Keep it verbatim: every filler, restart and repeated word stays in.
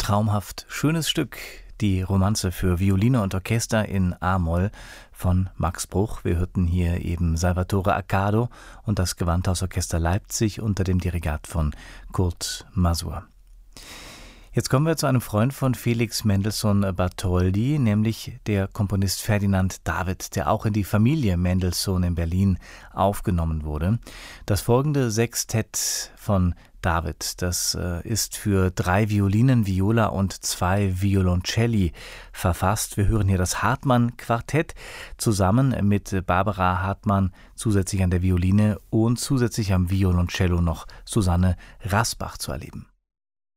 traumhaft schönes Stück, die Romanze für Violine und Orchester in A-Moll von Max Bruch. Wir hörten hier eben Salvatore Accardo und das Gewandhausorchester Leipzig unter dem Dirigat von Kurt Masur. Jetzt kommen wir zu einem Freund von Felix Mendelssohn Bartholdy, nämlich der Komponist Ferdinand David, der auch in die Familie Mendelssohn in Berlin aufgenommen wurde. Das folgende Sextett von David, das äh, ist für drei Violinen, Viola und zwei Violoncelli verfasst. Wir hören hier das Hartmann-Quartett zusammen mit Barbara Hartmann zusätzlich an der Violine und zusätzlich am Violoncello noch Susanne Rasbach zu erleben.